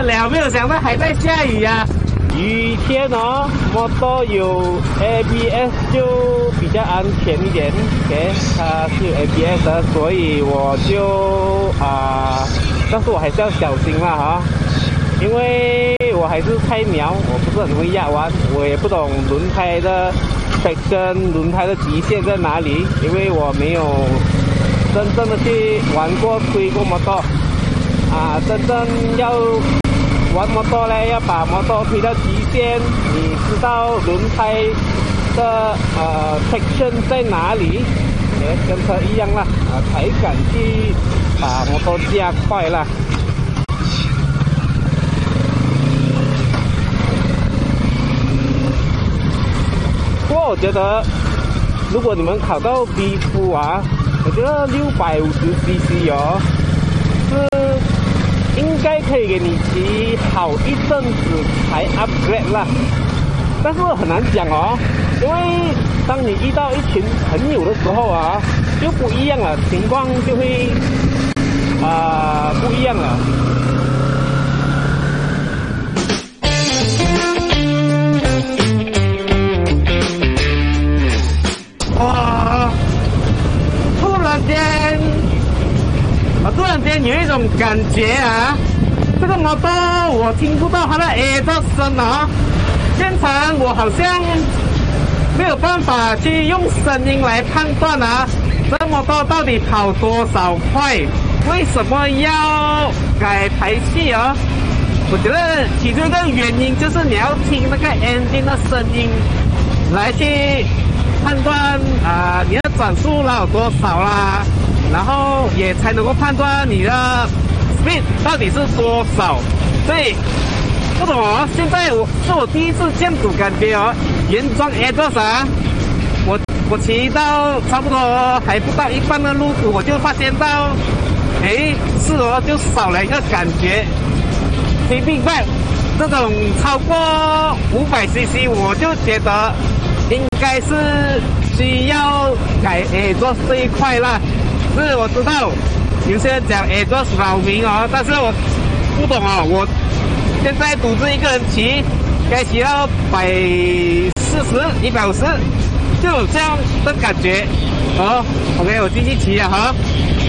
了，没有想到还在下雨啊。 雨天哦，摩托有 ABS 就比较安全一点。OK， 它是有 ABS 的，所以我就但是我还是要小心啦哈，因为我还是菜鸟，我不是很会压弯，我也不懂轮胎的跟轮胎的极限在哪里，因为我没有真正的去玩过推过摩托真正要玩摩托呢，要把摩托推到极限，你知道轮胎的traction 在哪里，跟车一样啦才敢去把摩托加快啦。不过我觉得，如果你们考到 B2 我觉得650cc 是应该可以给你骑好一阵子才 upgrade 啦，但是很难讲因为当你遇到一群朋友的时候就不一样了，情况就会不一样了。突然间有一种感觉这个摩托我听不到它的 exhaust 声变成我好像没有办法去用声音来判断这摩托到底跑多少快，为什么要改排气我觉得其中一个原因就是你要听那个 engine 的声音来去判断你的转速有多少啦，然后也才能够判断你的 speed 到底是多少。所以不懂现在我第一次这样子感觉原装 exhaust 我骑到差不多还不到一半的路途，我就发现到就少了一个感觉。推 big bike 这种超过500cc 我就觉得应该是需要改exhaust这一块啦。是我知道有些人讲exhaust扰民但是我不懂我现在独自一个人骑，该骑到140、150，就有这样的感觉OK， 我继续骑了